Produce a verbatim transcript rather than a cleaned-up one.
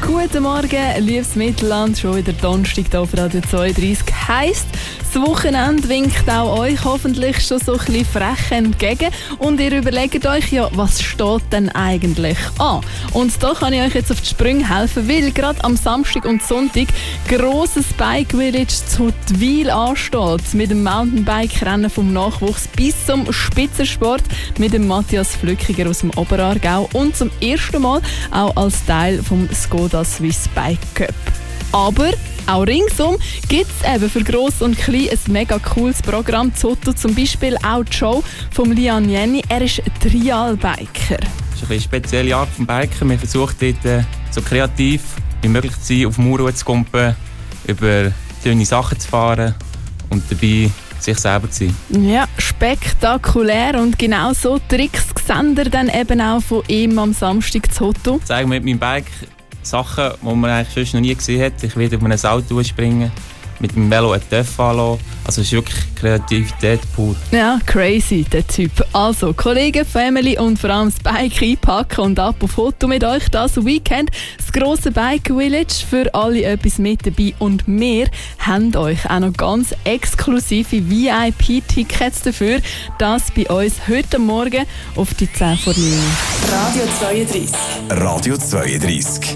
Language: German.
Guten Morgen, liebes Mittelland. Schon wieder Donnerstag hier auf Radio zweiunddreißig. Heisst, das Wochenende winkt auch euch hoffentlich schon so ein bisschen frech entgegen. Und ihr überlegt euch ja, was steht denn eigentlich an? Und da kann ich euch jetzt auf die Sprünge helfen, weil gerade am Samstag und Sonntag grosses Bike Village zu Wil ansteht. Mit dem Mountainbike-Rennen vom Nachwuchs bis zum Spitzensport mit dem Matthias Flückiger aus dem Oberaargau und zum ersten Mal auch als Teil vom Skoda Swiss Bike Cup. Aber auch ringsum gibt es eben für Gross und Klein ein mega cooles Programm. Zotto zum Beispiel auch die Show von Lian Jenny. Er ist Trial-Biker. Das ist eine spezielle Art von Biker. Wir versuchen dort äh, so kreativ wie möglich zu sein, auf Mauern zu kumpen, über schöne Sachen zu fahren und dabei sich selber zu sein. Ja, spektakulär. Und genau so Tricks sehen ihr dann eben auch von ihm am Samstag zu Zotto. Ich zeige mit meinem Bike Sachen, die man eigentlich sonst noch nie gesehen hat. Ich werde auf ein Auto springen, mit dem Velo einen Töff anlassen. Also es ist wirklich Kreativität pur. Ja, crazy, der Typ. Also, Kollegen, Family und vor allem das Bike einpacken und ab auf Foto mit euch. Das Weekend, das grosse Bike Village, für alle etwas mit dabei. Und wir haben euch auch noch ganz exklusive V I P-Tickets dafür. Das bei uns heute Morgen auf die zehn vor neun. Radio zweiunddreißig. Radio zweiunddreißig.